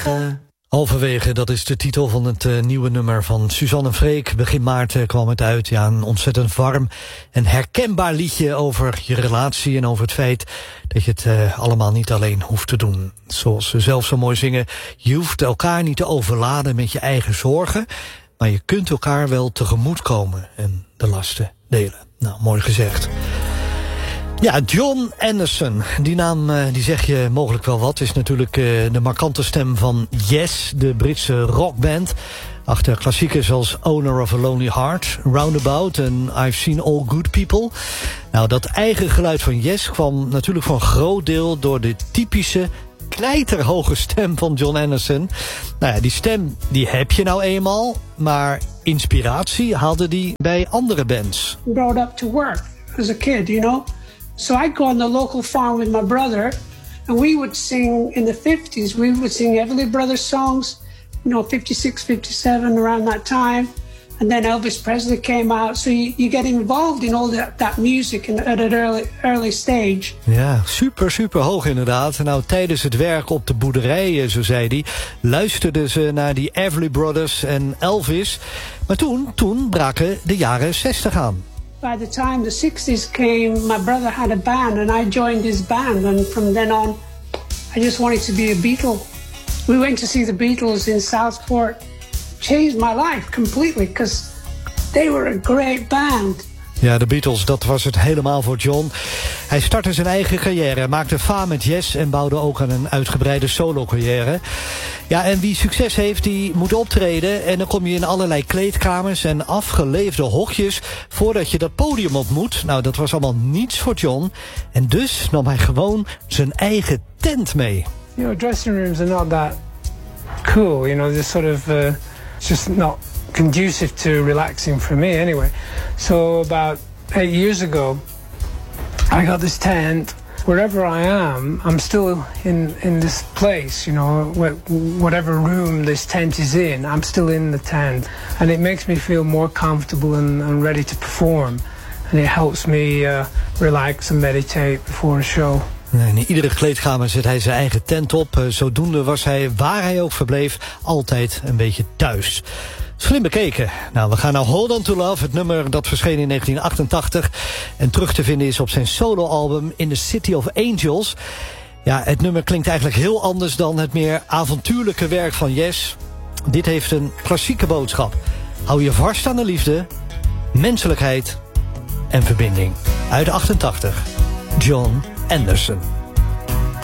Halverwege. Halverwege, dat is de titel van het nieuwe nummer van Suzanne en Freek. Begin maart kwam het uit. Ja, een ontzettend warm en herkenbaar liedje over je relatie en over het feit dat je het allemaal niet alleen hoeft te doen. Zoals ze zelf zo mooi zingen, je hoeft elkaar niet te overladen met je eigen zorgen, maar je kunt elkaar wel tegemoetkomen en de lasten delen. Nou, mooi gezegd. Ja, Jon Anderson, die naam die zeg je mogelijk wel wat. Is natuurlijk de markante stem van Yes, de Britse rockband. Achter klassiekers als Owner of a Lonely Heart, Roundabout en I've Seen All Good People. Nou, dat eigen geluid van Yes kwam natuurlijk voor een groot deel door de typische knijterhoge stem van Jon Anderson. Nou ja, die stem die heb je nou eenmaal, maar inspiratie haalde die bij andere bands. Brought up to work as a kid, you know. So I'd go on the local farm with my brother, and we would sing in the 50s. We would sing Everly Brothers songs, you know, 56, 57, around that time. And then Elvis Presley came out. So you get involved in all that music at an early stage. Ja, super hoog inderdaad. Nou, tijdens het werk op de boerderij, zo zei hij, luisterden ze naar die Everly Brothers en Elvis. Maar toen braken de jaren 60 aan. By the time the 60s came, my brother had a band and I joined his band, and from then on I just wanted to be a Beatle. We went to see the Beatles in Southport. Changed my life completely because they were a great band. Ja, de Beatles, dat was het helemaal voor Jon. Hij startte zijn eigen carrière, maakte faam met Yes en bouwde ook aan een uitgebreide solo-carrière. Ja, en wie succes heeft, die moet optreden. En dan kom je in allerlei kleedkamers en afgeleefde hokjes voordat je dat podium op moet. Nou, dat was allemaal niets voor Jon. En dus nam hij gewoon zijn eigen tent mee. You know, dressing rooms are not that cool, you know, they're sort of just not conducive to relaxing for me anyway. So about 8 years ago, I got this tent. Wherever I am, I'm still in this place, you know, whatever room this tent is in, I'm still in the tent. And it makes me feel more comfortable and ready to perform. And it helps me relax and meditate before a show. In iedere kleedkamer zet hij zijn eigen tent op. Zodoende was hij, waar hij ook verbleef, altijd een beetje thuis. Slim bekeken. Nou, we gaan naar Hold On To Love, het nummer dat verscheen in 1988... en terug te vinden is op zijn soloalbum In The City of Angels. Ja, het nummer klinkt eigenlijk heel anders dan het meer avontuurlijke werk van Yes. Dit heeft een klassieke boodschap. Hou je vast aan de liefde, menselijkheid en verbinding. Uit 88, Jon Anderson.